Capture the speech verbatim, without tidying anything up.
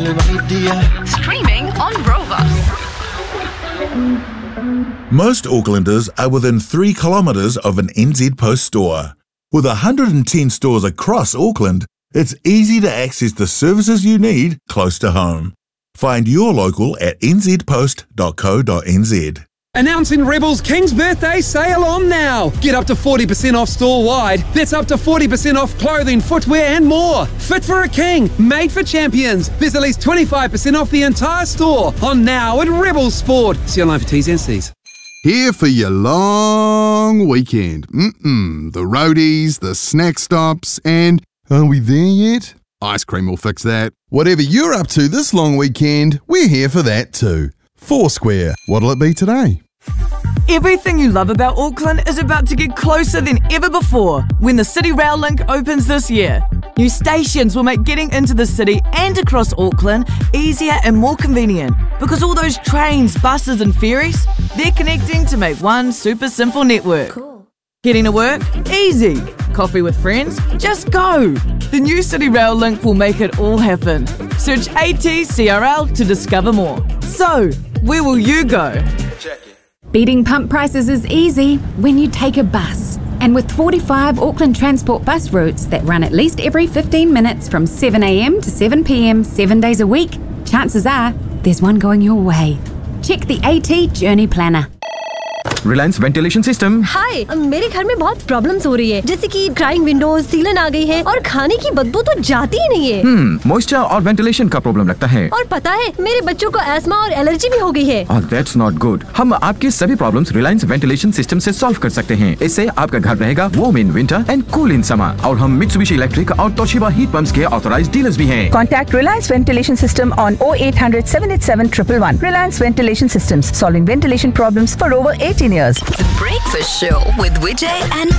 Streaming on Rover. Most Aucklanders are within three kilometres of an N Z Post store. With one hundred ten stores across Auckland, it's easy to access the services you need close to home. Find your local at n z post dot co dot n z. Announcing Rebel's King's Birthday sale on now. Get up to forty percent off store-wide. That's up to forty percent off clothing, footwear and more. Fit for a king, made for champions. There's at least twenty-five percent off the entire store on now at Rebel Sport. See online for T's and C's. Here for your long weekend. Mm-mm, the roadies, the snack stops, and are we there yet? Ice cream will fix that. Whatever you're up to this long weekend, we're here for that too. Foursquare, what'll it be today? Everything you love about Auckland is about to get closer than ever before when the City Rail Link opens this year. New stations will make getting into the city and across Auckland easier and more convenient because all those trains, buses and ferries, they're connecting to make one super simple network. Cool. Getting to work? Easy. Coffee with friends? Just go. The new City Rail Link will make it all happen. Search A T C R L to discover more. So, where will you go? Beating pump prices is easy when you take a bus. And with forty-five Auckland Transport bus routes that run at least every fifteen minutes from seven a m to seven p m seven days a week, chances are there's one going your way. Check the AT Journey Planner. Reliance ventilation system. हाय, मेरे घर में बहुत problems हो रही है, जैसे कि crying Windows, सीलन आ गई है और खाने की बदबू तो जाती ही नहीं है। हम्म, मॉइस्चर और वेंटिलेशन का प्रॉब्लम लगता है। और पता है, मेरे बच्चों को एस्मा और एलर्जी भी हो गई है। और दैट्स नॉट गुड। हम आपके सभी प्रॉब्लम्स रिलायंस वेंटिलेशन सिस्टम से सॉल्व कर सकते हैं। इससे आपका घर रहेगा warm in winter and cool in summer. और हम मित्सुबिशी इलेक्ट्रिक और तोशिबा हीट पंप्स के ऑथराइज्ड डीलर्स भी हैं। Contact Reliance Ventilation System on oh eight hundred seven eight seven one one one. Reliance Ventilation Systems, solving ventilation problems for over eighteen years. The Breakfast Show with Vijay and